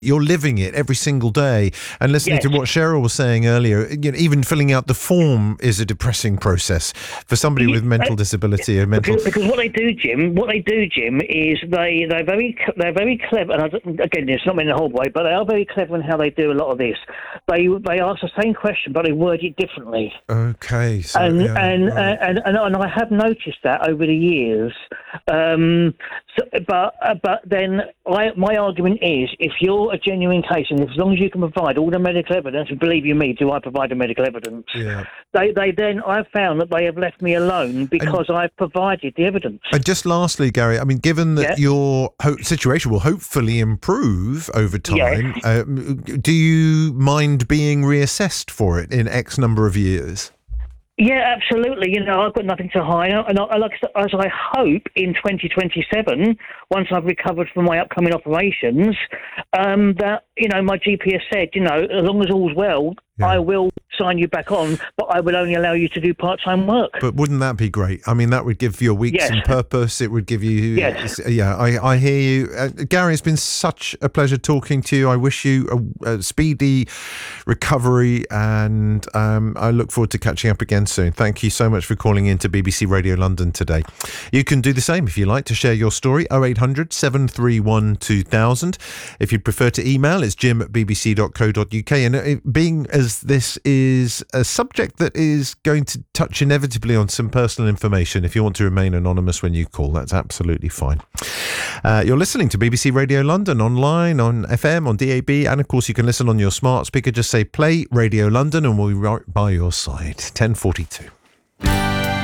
You're living it every single day. And listening to what Cheryl was saying earlier, even filling out the form is a depressing process for somebody with mental disability or mental. Because what they do, Jim, is they're very clever. And again, it's not in a whole way, but they are very clever in how they do a lot of this. They ask the same question, but they word it differently. Okay. So, and I have noticed that over the years. But then my argument is, if you're a genuine case, and as long as you can provide all the medical evidence, and believe you me, do I provide the medical evidence? Yeah. I've found that they have left me alone because I've provided the evidence. And just lastly, Gary, I mean, given that your situation will hopefully improve over time, do you mind being reassessed for it in X number of years? Yeah, absolutely. I've got nothing to hide. And as I hope in 2027, once I've recovered from my upcoming operations, that, my GP has said, as long as all's well, I will sign you back on, but I will only allow you to do part-time work. But wouldn't that be great? I mean, that would give your week some purpose. It would give you... Yes. Yeah, I hear you. Gary, it's been such a pleasure talking to you. I wish you a speedy recovery, and I look forward to catching up again soon. Thank you so much for calling in to BBC Radio London today. You can do the same if you like to share your story, 0800 731 2000. If you'd prefer to email, it's jim@bbc.co.uk. And being as this is a subject that is going to touch inevitably on some personal information, if you want to remain anonymous when you call, that's absolutely fine. You're listening to BBC Radio London online, on FM, on DAB, and of course you can listen on your smart speaker. Just say play Radio London and we'll be right by your side. 10:42.